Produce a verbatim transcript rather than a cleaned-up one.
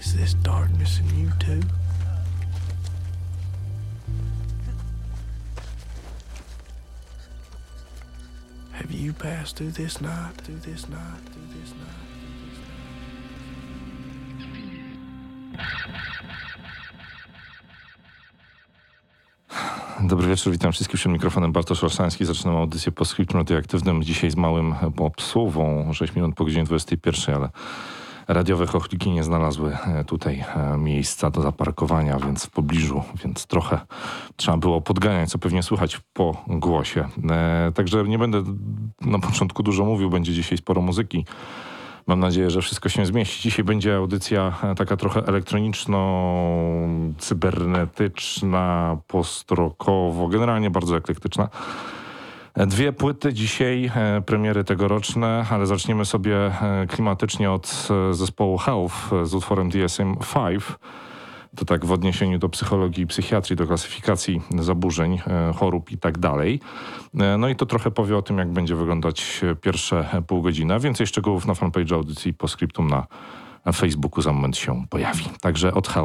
Is this darkness in you too? Have you passed through this night, through this night, through this night, through this night? Dobry wieczór, witam wszystkich przed mikrofonem. Bartosz Olszański. Zaczynam audycję po skryptum radioaktywnym. Dzisiaj z małym obsuwą, sześć minut po godzinie dwudziestej pierwszej, ale radiowe chochliki nie znalazły tutaj miejsca do zaparkowania, więc w pobliżu, więc trochę trzeba było podganiać, co pewnie słychać po głosie. E, także nie będę na początku dużo mówił, będzie dzisiaj sporo muzyki. Mam nadzieję, że wszystko się zmieści. Dzisiaj będzie audycja taka trochę elektroniczno-cybernetyczna, post-rockowo, generalnie bardzo eklektyczna. Dwie płyty dzisiaj, premiery tegoroczne, ale zaczniemy sobie klimatycznie od zespołu Health z utworem D S M pięć. To tak w odniesieniu do psychologii i psychiatrii, do klasyfikacji zaburzeń, chorób i tak dalej. No i to trochę powie o tym, jak będzie wyglądać pierwsze pół godziny. Więcej szczegółów na fanpage audycji po skryptum na Facebooku za moment się pojawi. Także od Health